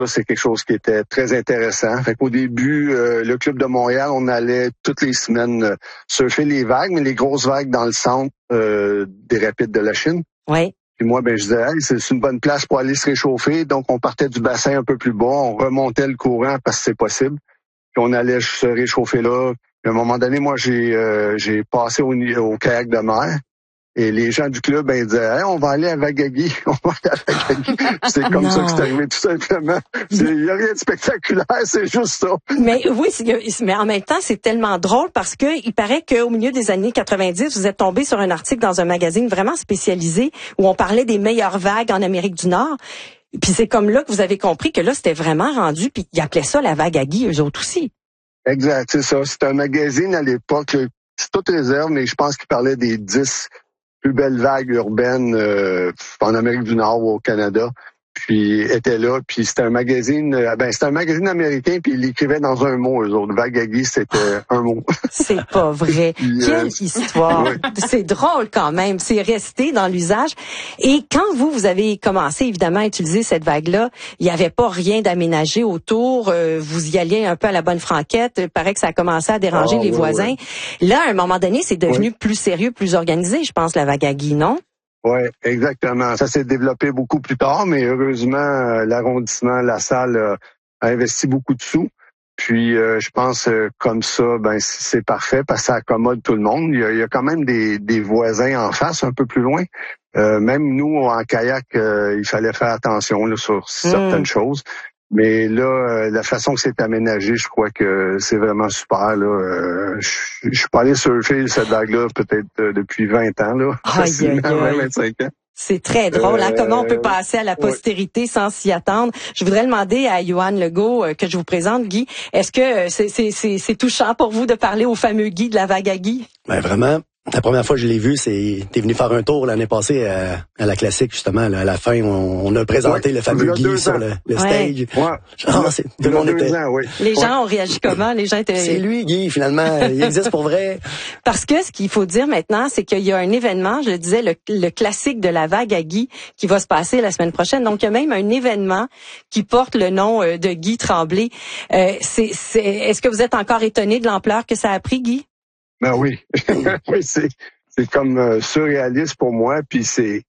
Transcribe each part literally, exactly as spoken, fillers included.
c'est quelque chose qui était très intéressant. Fait qu'au début, euh, le Club de Montréal, on allait toutes les semaines euh, surfer les vagues, mais les grosses vagues dans le centre euh, des rapides de la Chine. Oui. Puis moi, ben je disais, hey, c'est une bonne place pour aller se réchauffer. Donc, on partait du bassin un peu plus bas, on remontait le courant parce que c'est possible. Puis on allait se réchauffer là. Puis à un moment donné, moi, j'ai euh, j'ai passé au, au kayak de mer. Et les gens du club, ben, ils disaient, hey, on va aller à Wagagi. On va aller à Wagagi. C'est comme non. ça que c'est arrivé, tout simplement. Il n'y a rien de spectaculaire, c'est juste ça. Mais oui, mais en même temps, c'est tellement drôle parce que il paraît qu'au milieu des années quatre-vingt-dix, vous êtes tombé sur un article dans un magazine vraiment spécialisé où on parlait des meilleures vagues en Amérique du Nord. Puis c'est comme là que vous avez compris que là, c'était vraiment rendu, puis ils appelaient ça la Wagagi, eux autres aussi. Exact, c'est ça. C'était un magazine à l'époque, c'est toute réserve, mais je pense qu'il parlait des dix plus belles vagues urbaines euh, en Amérique du Nord ou au Canada. Puis était là, puis c'était un magazine, euh, ben c'était un magazine américain, puis il écrivait dans un mot, eux autres. Wagagi, c'était un mot. C'est pas vrai. Puis, Quelle euh, histoire. Ouais. C'est drôle quand même. C'est resté dans l'usage. Et quand vous, vous avez commencé évidemment à utiliser cette vague-là, il n'y avait pas rien d'aménagé autour. Euh, vous y alliez un peu à la bonne franquette. Il paraît que ça a commencé à déranger oh, les ouais, voisins. Ouais. Là, à un moment donné, c'est devenu ouais. plus sérieux, plus organisé, je pense, la Wagagi, non? Oui, exactement. Ça s'est développé beaucoup plus tard, mais heureusement, euh, l'arrondissement, la salle euh, a investi beaucoup de sous. Puis, euh, je pense euh, comme ça, ben c'est parfait parce que ça accommode tout le monde. Il y a, il y a quand même des, des voisins en face, un peu plus loin. Euh, même nous, en kayak, euh, il fallait faire attention là, sur certaines mmh. choses. Mais là, euh, la façon que c'est aménagé, je crois que c'est vraiment super. Là, euh, je, je suis pas allé surfer cette vague-là peut-être euh, depuis vingt ans, là, facilement, vingt, vingt-cinq ans. C'est très drôle, hein? Comment on peut passer à la postérité ouais. sans s'y attendre. Je voudrais demander à Yohan Legault, euh, que je vous présente, Guy, est-ce que c'est, c'est, c'est, c'est touchant pour vous de parler au fameux Guy de la Wagagi? Ben vraiment. La première fois que je l'ai vu, c'est t'es venu faire un tour l'année passée à, à la classique, justement. Là, à la fin, on, on a présenté ouais, le fameux Guy sur le, le ouais. stage. Ouais. Genre, c'est, tout le monde était... ans, oui. Les ouais. gens ont réagi comment? Les gens étaient... C'est lui, Guy, finalement. Il existe pour vrai. Parce que ce qu'il faut dire maintenant, c'est qu'il y a un événement, je le disais, le, le classique de la Wagagi qui va se passer la semaine prochaine. Donc, il y a même un événement qui porte le nom de Guy Tremblay. Euh, c'est, c'est, est-ce que vous êtes encore étonné de l'ampleur que ça a pris, Guy? Ben oui. oui, c'est... C'est comme euh, surréaliste pour moi, puis c'est...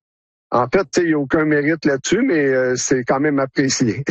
En fait, il n'y a aucun mérite là-dessus, mais euh, c'est quand même apprécié.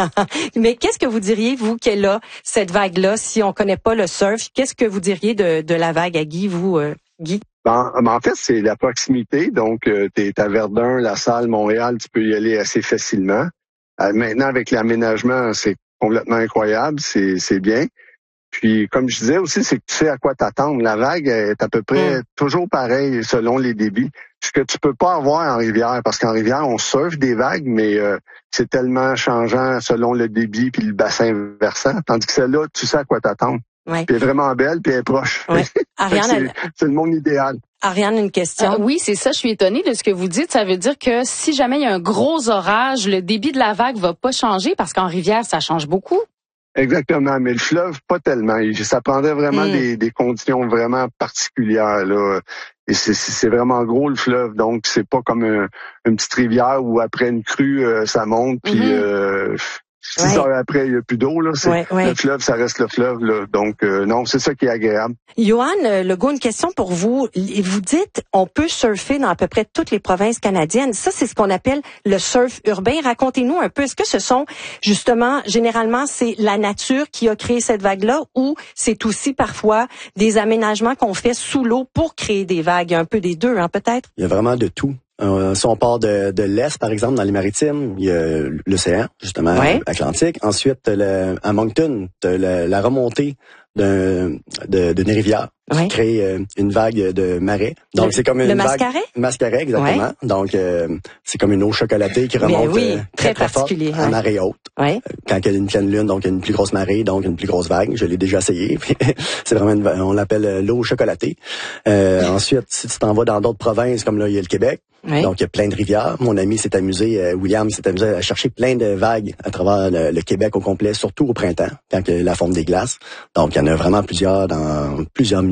Mais qu'est-ce que vous diriez, vous, qu'elle a, cette vague-là, si on connaît pas le surf? Qu'est-ce que vous diriez de, de la vague à Guy, vous, euh, Guy? Ben, ben, en fait, c'est la proximité. Donc, euh, tu es à Verdun, La Salle, Montréal, tu peux y aller assez facilement. Euh, maintenant, avec l'aménagement, c'est complètement incroyable, c'est, c'est bien. Puis, comme je disais aussi, c'est que tu sais à quoi t'attendre. La vague est à peu près mmh. toujours pareille selon les débits. Ce que tu peux pas avoir en rivière, parce qu'en rivière, on surfe des vagues, mais euh, c'est tellement changeant selon le débit puis le bassin versant. Tandis que celle-là, tu sais à quoi t'attendre. Ouais. Puis elle est vraiment belle, puis elle est proche. Ouais. Ariane, c'est, c'est le monde idéal. Ariane, une question. Euh, oui, c'est ça. Je suis étonnée de ce que vous dites. Ça veut dire que si jamais il y a un gros orage, le débit de la vague va pas changer, parce qu'en rivière, ça change beaucoup. Exactement, mais le fleuve, pas tellement. Ça prendrait vraiment mmh. des, des conditions vraiment particulières, là. Et c'est, c'est vraiment gros, le fleuve. Donc, c'est pas comme un, une petite rivière où après une crue, euh, ça monte, puis mmh. euh, six ouais. heures après, il n'y a plus d'eau, là. C'est, ouais, ouais. Le fleuve, ça reste le fleuve, là. Donc, euh, non, c'est ça qui est agréable. Yohan Legault, une question pour vous. Vous dites, on peut surfer dans à peu près toutes les provinces canadiennes. Ça, c'est ce qu'on appelle le surf urbain. Racontez-nous un peu. Est-ce que ce sont, justement, généralement, c'est la nature qui a créé cette vague-là, ou c'est aussi parfois des aménagements qu'on fait sous l'eau pour créer des vagues? Il y a un peu des deux, hein, peut-être? Il y a vraiment de tout. Euh, si on part de, de l'Est, par exemple, dans les maritimes, il y a l'océan, justement, ouais. Atlantique. Ensuite, le, à Moncton, la, la remontée d'un, de, d'une rivière qui ouais. crée euh, une vague de marais. Donc, le, c'est comme une le vague... mascaret? Mascaret, exactement. Ouais. Donc, euh, c'est comme une eau chocolatée qui remonte oui, euh, très, très, très fort ouais. à marée haute. Ouais. Quand il y a une pleine lune, donc il y a une plus grosse marée, donc une plus grosse vague. Je l'ai déjà essayé. C'est vraiment une, on l'appelle l'eau chocolatée. Euh, ensuite, si tu t'en vas dans d'autres provinces, comme là, il y a le Québec. Oui. Donc, il y a plein de rivières. Mon ami s'est amusé, euh, William s'est amusé à chercher plein de vagues à travers le, le Québec au complet, surtout au printemps, quand il y a la fonte des glaces. Donc, il y en a vraiment plusieurs dans plusieurs municipalités.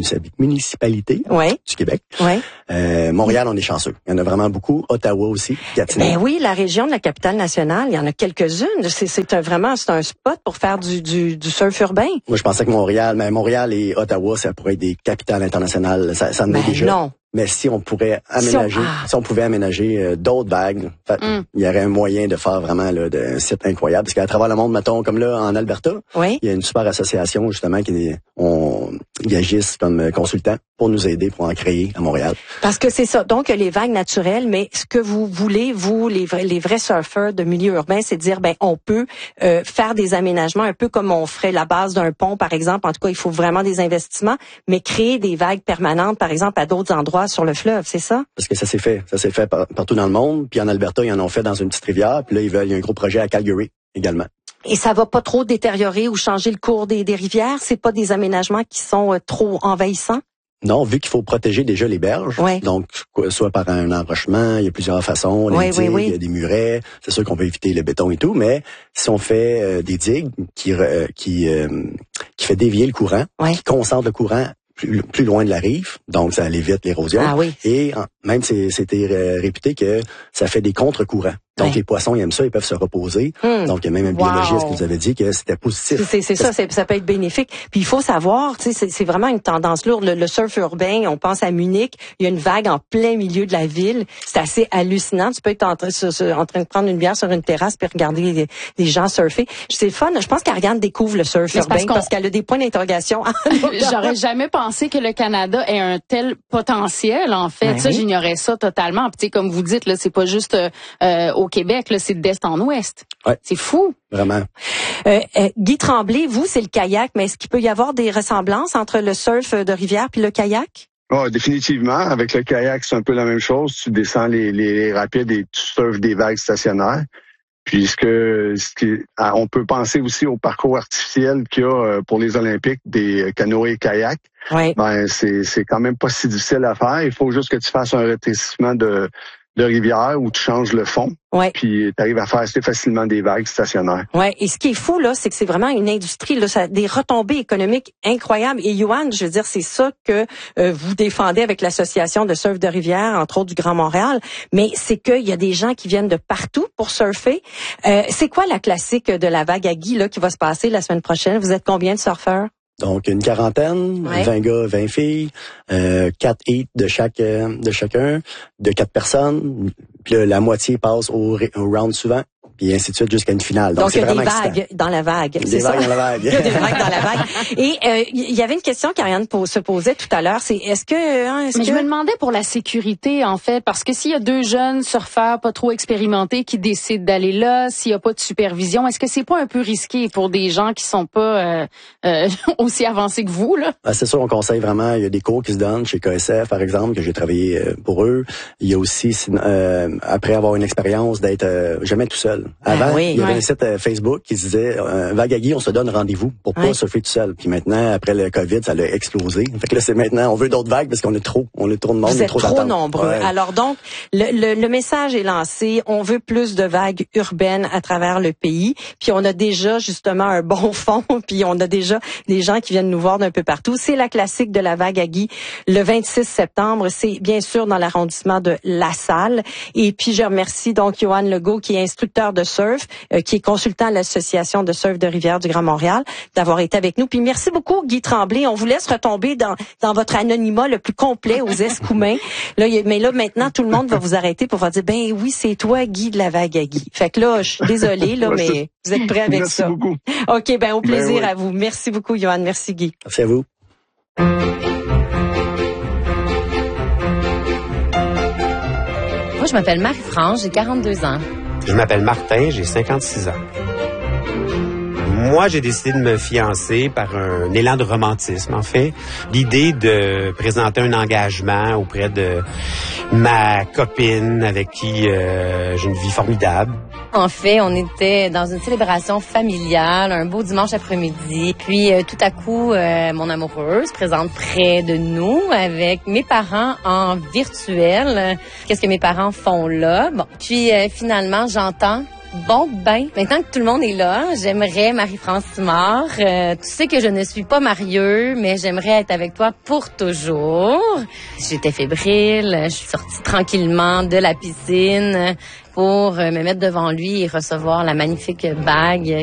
municipalités ouais. du Québec. Ouais. Euh, Montréal, on est chanceux. Il y en a vraiment beaucoup. Ottawa aussi, Gatineau. Ben oui, la région de la capitale nationale, il y en a quelques-unes. C'est, c'est un, vraiment, c'est un spot pour faire du, du, du surf urbain. Moi, je pensais que Montréal, mais Montréal et Ottawa, ça pourrait être des capitales internationales. Ça, ça en ben est déjà. Non. Mais si on pourrait aménager, si on, ah. si on pouvait aménager euh, d'autres vagues, fait, mm. il y aurait un moyen de faire vraiment là, de, un site incroyable. Parce qu'à travers le monde, mettons, comme là, en Alberta, oui. il y a une super association, justement, qui on, ils agissent comme consultants pour nous aider pour en créer à Montréal. Parce que c'est ça. Donc, les vagues naturelles, mais ce que vous voulez, vous, les vrais, les vrais surfeurs de milieu urbain, c'est de dire, ben, on peut euh, faire des aménagements un peu comme on ferait la base d'un pont, par exemple. En tout cas, il faut vraiment des investissements, mais créer des vagues permanentes, par exemple, à d'autres endroits sur le fleuve, c'est ça? Parce que ça s'est fait. Ça s'est fait par, partout dans le monde. Puis en Alberta, ils en ont fait dans une petite rivière. Puis là, ils veulent, il y a un gros projet à Calgary également. Et ça va pas trop détériorer ou changer le cours des, des rivières? C'est pas des aménagements qui sont euh, trop envahissants? Non, vu qu'il faut protéger déjà les berges, ouais. donc soit par un embranchement, il y a plusieurs façons, les ouais, digues, oui, oui. il y a des murets, c'est sûr qu'on veut éviter le béton et tout, mais si on fait euh, des digues qui euh, qui euh, qui fait dévier le courant, ouais. qui concentre le courant plus, plus loin de la rive, donc ça évite l'érosion. Ah oui. Et en, même c'est, c'était euh, réputé que ça fait des contre-courants. Donc, ouais. les poissons, ils aiment ça, ils peuvent se reposer. Hmm. Donc, il y a même un wow. biologiste qui nous avait dit que c'était positif. C'est, c'est ça, c'est, ça peut être bénéfique. Puis, il faut savoir, tu sais, c'est, c'est vraiment une tendance lourde. Le, le surf urbain, on pense à Munich, il y a une vague en plein milieu de la ville. C'est assez hallucinant. Tu peux être en train, sur, sur, en train de prendre une bière sur une terrasse puis regarder les, les gens surfer. C'est fun. Je pense qu'Ariane découvre le surf mais urbain parce, parce qu'elle a des points d'interrogation. J'aurais jamais pensé que le Canada ait un tel potentiel, en fait. Ben ça, oui. J'ignorais ça totalement. Puis, tu sais, comme vous dites, là, c'est pas juste euh, au Québec, là, c'est d'est en ouest. Ouais. C'est fou. Vraiment. Euh, euh, Guy Tremblay, vous, c'est le kayak, mais est-ce qu'il peut y avoir des ressemblances entre le surf de rivière puis le kayak? Oh, définitivement. Avec le kayak, c'est un peu la même chose. Tu descends les, les rapides et tu surfes des vagues stationnaires. Puisque ce qui, on peut penser aussi au parcours artificiel qu'il y a pour les Olympiques des canoës et kayaks. Oui. Ben, c'est, c'est quand même pas si difficile à faire. Il faut juste que tu fasses un rétrécissement de de rivière où tu changes le fond, ouais. puis tu arrives à faire assez facilement des vagues stationnaires. Ouais. Et ce qui est fou là, c'est que c'est vraiment une industrie, là, ça a des retombées économiques incroyables. Et Yoann, je veux dire, c'est ça que euh, vous défendez avec l'association de surf de rivière, entre autres du Grand Montréal. Mais c'est qu'il y a des gens qui viennent de partout pour surfer. Euh, c'est quoi la classique de la vague à Guy là qui va se passer la semaine prochaine? Vous êtes combien de surfeurs? Donc une quarantaine, ouais. vingt gars, vingt filles, euh, quatre hits de chaque euh, de chacun, de quatre personnes. Puis là, la moitié passe au, au round suivant, puis ainsi de suite jusqu'à une finale. Donc, Donc c'est il y a des vraiment vagues excitant. dans la vague. Des c'est vagues ça? dans la vague. Il y a des vagues dans la vague. Et euh, il y avait une question qu'Ariane se posait tout à l'heure, c'est est-ce que... Hein, est-ce Mais que... je me demandais pour la sécurité, en fait, parce que s'il y a deux jeunes surfeurs pas trop expérimentés qui décident d'aller là, s'il y a pas de supervision, est-ce que c'est pas un peu risqué pour des gens qui sont pas euh, euh, aussi avancés que vous, là? Ben, c'est sûr, on conseille vraiment, il y a des cours qui se donnent chez K S F, par exemple, que j'ai travaillé pour eux. Il y a aussi, euh, après avoir une expérience, d'être euh, jamais tout seul. Avant, ben oui, il y avait ouais. un site euh, Facebook qui se disait euh, vague à Guy, on se donne rendez-vous pour pas ouais. surfer tout seul. Puis maintenant, après le COVID, ça a explosé. Fait que là, c'est maintenant, on veut d'autres vagues parce qu'on est trop, on est trop de monde, Vous êtes trop, trop d'attente. nombreux. Ouais. Alors donc, le, le, le message est lancé. On veut plus de vagues urbaines à travers le pays. Puis on a déjà justement un bon fond. Puis on a déjà des gens qui viennent nous voir d'un peu partout. C'est la classique de la vague à Guy le vingt-six septembre. C'est bien sûr dans l'arrondissement de La Salle. Et puis je remercie donc Yoann Legault qui est instructeur de surf, euh, qui est consultant à l'association de surf de rivière du Grand Montréal, d'avoir été avec nous. Puis merci beaucoup Guy Tremblay. On vous laisse retomber dans dans votre anonymat le plus complet aux Escoumins. Là, y a, mais là maintenant tout le monde va vous arrêter pour vous dire ben oui c'est toi Guy de la vague à Guy. Fait que là je suis désolée là mais vous êtes prêts avec merci ça. Merci beaucoup. Ok ben au plaisir ben, oui. à vous. Merci beaucoup Yoann. Merci Guy. Merci à vous. Moi je m'appelle Marie-France, j'ai quarante-deux ans. Je m'appelle Martin, j'ai cinquante-six ans. Moi, j'ai décidé de me fiancer par un élan de romantisme, en fait. L'idée de présenter un engagement auprès de ma copine avec qui euh, j'ai une vie formidable. En fait, on était dans une célébration familiale, un beau dimanche après-midi. Puis, euh, tout à coup, euh, mon amoureuse se présente près de nous avec mes parents en virtuel. Qu'est-ce que mes parents font là? Bon, puis euh, finalement, j'entends Bon, ben, maintenant que tout le monde est là, j'aimerais, Marie-France Simard, euh, tu sais que je ne suis pas marieux, mais j'aimerais être avec toi pour toujours. J'étais fébrile, je suis sortie tranquillement de la piscine pour me mettre devant lui et recevoir la magnifique bague